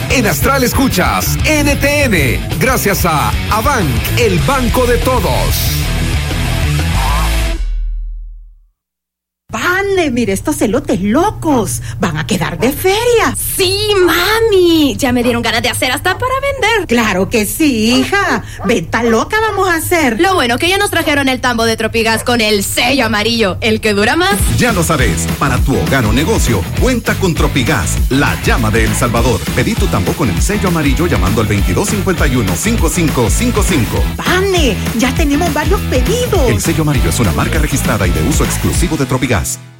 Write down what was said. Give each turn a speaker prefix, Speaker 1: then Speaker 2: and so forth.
Speaker 1: En Astral escuchas NTN, gracias a Abank, el banco de todos.
Speaker 2: Vane, mire estos elotes locos, van a quedar de feria.
Speaker 3: Sí, mami, ya me dieron ganas de hacer hasta para vender.
Speaker 2: Claro que sí, hija, venta loca vamos a hacer.
Speaker 3: Lo bueno que ya nos trajeron el tambo de Tropigas con el sello amarillo, el que dura más.
Speaker 4: Ya lo sabes, para tu hogar o negocio, cuenta con Tropigas, la llama de El Salvador. Pedí tu tambo con el sello amarillo llamando al 2251-5555.
Speaker 2: Vane, ya tenemos varios pedidos.
Speaker 4: El sello amarillo es una marca registrada y de uso exclusivo de Tropigas.